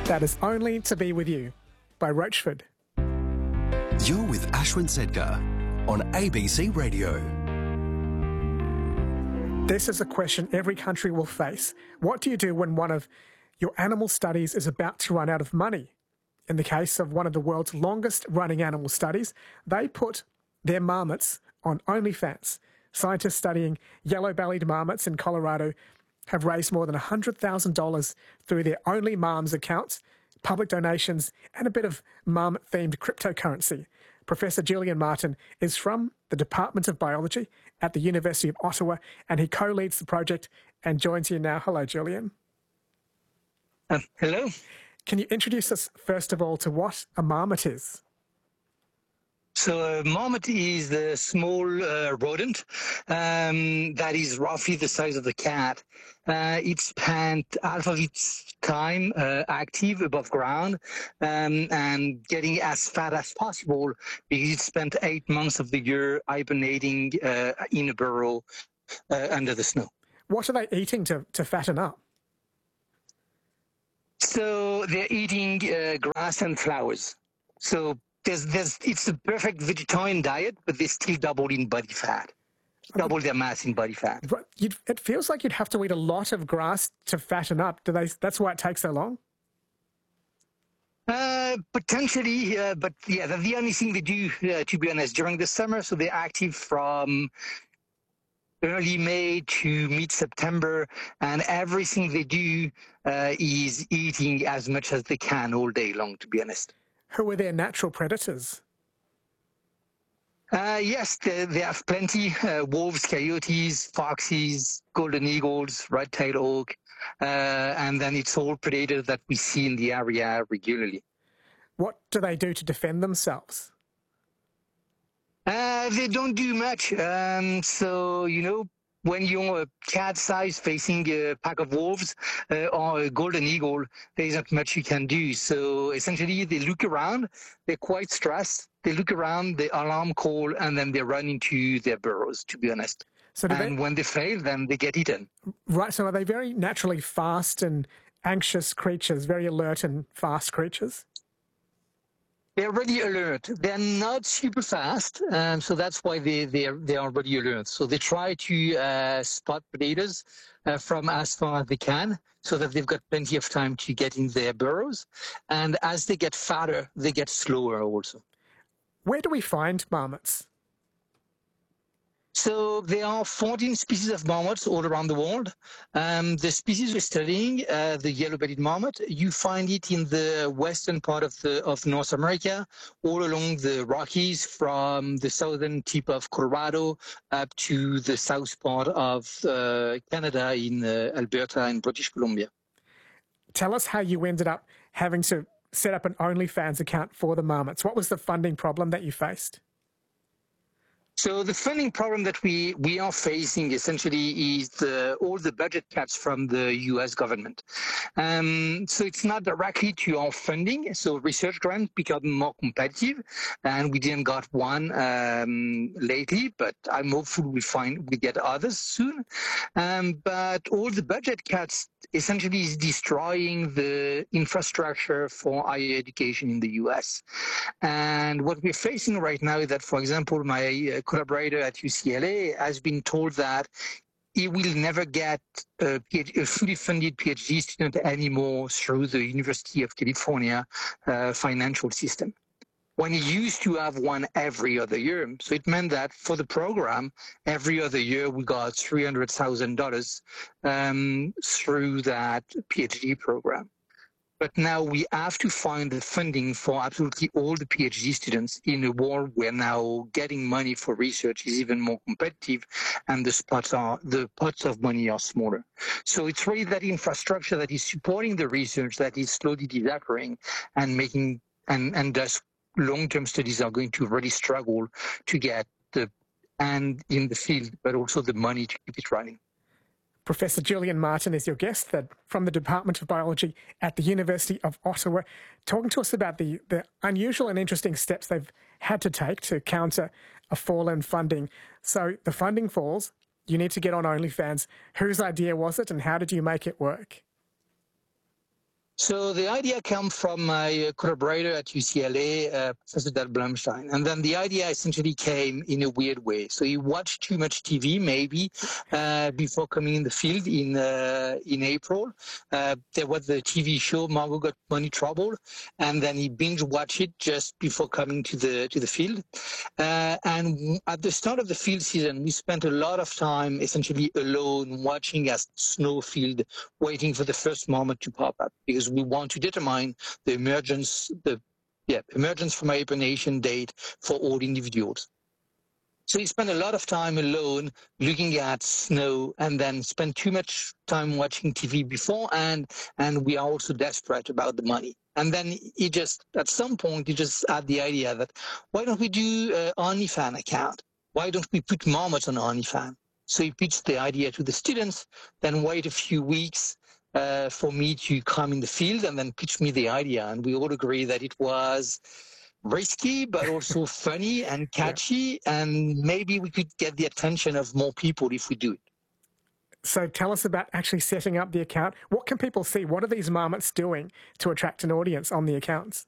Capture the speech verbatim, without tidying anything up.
That is Only to Be With You by Roachford. You're with Ashwin Sedkar on A B C Radio. This is a question every country will face. What do you do when one of your animal studies is about to run out of money? In the case of one of the world's longest running animal studies, they put their marmots on OnlyFans. Scientists studying yellow-bellied marmots in Colorado have raised more than one hundred thousand dollars through their Only Marms accounts, public donations, and a bit of marmot-themed cryptocurrency. Professor Julian Martin is from the Department of Biology at the University of Ottawa, and he co-leads the project and joins you now. Hello, Julian. Uh, hello. Can you introduce us, first of all, to what a marmot is? So a marmot is a small uh, rodent um, that is roughly the size of a cat. Uh, it spent half of its time uh, active above ground um, and getting as fat as possible because it spent eight months of the year hibernating uh, in a burrow uh, under the snow. What are they eating to, to fatten up? So they're eating uh, grass and flowers. So There's, there's, it's a perfect vegetarian diet, but they still double in body fat, double their mass in body fat. But you'd, it feels like you'd have to eat a lot of grass to fatten up. Do they? That's why it takes so long? Uh, potentially, uh, but yeah, that's the only thing they do, uh, to be honest, during the summer. So they're active from early May to mid-September, and everything they do uh, is eating as much as they can all day long, to be honest. Who are their natural predators? Uh, yes, they, they have plenty. Uh, wolves, coyotes, foxes, golden eagles, red-tailed hawk, uh, and then it's all predators that we see in the area regularly. What do they do to defend themselves? Uh, they don't do much. Um, so, you know, when you're a cat size facing a pack of wolves uh, or a golden eagle, there isn't much you can do. So essentially, they look around, they're quite stressed, they look around, the alarm call, and then they run into their burrows, to be honest. So and they... when they fail, then they get eaten. Right, so are they very naturally fast and anxious creatures, very alert and fast creatures? They're really alert. They're not super fast, um, so that's why they they are, they are really alert. So they try to uh, spot predators uh, from as far as they can, so that they've got plenty of time to get in their burrows. And as they get fatter, they get slower also. Where do we find marmots? So there are fourteen species of marmots all around the world. Um, the species we're studying, uh, the yellow-bellied marmot, you find it in the western part of the of North America, all along the Rockies, from the southern tip of Colorado up to the south part of uh, Canada in uh, Alberta and British Columbia. Tell us how you ended up having to set up an OnlyFans account for the marmots. What was the funding problem that you faced? So the funding problem that we, we are facing essentially is the, all the budget cuts from the U S government. Um, so it's not directly to our funding. So research grants become more competitive, and we didn't got one um, lately, but I'm hopeful we find we get others soon. Um, but all the budget cuts essentially is destroying the infrastructure for higher education in the U S. And what we're facing right now is that, for example, my uh, collaborator at U C L A has been told that he will never get a, PhD, a fully funded PhD student anymore through the University of California uh, financial system, when he used to have one every other year. So it meant that for the program, every other year we got three hundred thousand dollars um, through that PhD program. But now we have to find the funding for absolutely all the PhD students in a world where now getting money for research is even more competitive, and the spots are the pots of money are smaller. So it's really that infrastructure that is supporting the research that is slowly disappearing and making and and thus long-term studies are going to really struggle to get the and in the field, but also the money to keep it running. Professor Julian Martin is your guest that, from the Department of Biology at the University of Ottawa, talking to us about the, the unusual and interesting steps they've had to take to counter a fall in funding. So the funding falls, you need to get on OnlyFans. Whose idea was it, and how did you make it work? So the idea came from my collaborator at U C L A, uh, Professor Dal Blumstein. And then the idea essentially came in a weird way. So he watched too much T V, maybe, uh, before coming in the field in uh, in April. Uh, there was the T V show Margot Got Money Trouble, and then he binge watched it just before coming to the to the field. Uh, and at the start of the field season, we spent a lot of time essentially alone watching as snowfield, waiting for the first moment to pop up, because we want to determine the emergence, the yeah, emergence from hibernation date for all individuals. So he spent a lot of time alone looking at snow, and then spent too much time watching T V before, and and we are also desperate about the money. And then he just, at some point, he just had the idea that, why don't we do an OnlyFans account? Why don't we put marmots on OnlyFans? So he pitched the idea to the students, then wait a few weeks uh, for me to come in the field, and then pitch me the idea. And we all agree that it was risky, but also funny and catchy, yeah. And maybe we could get the attention of more people if we do it. So tell us about actually setting up the account. What can people see? What are these marmots doing to attract an audience on the accounts?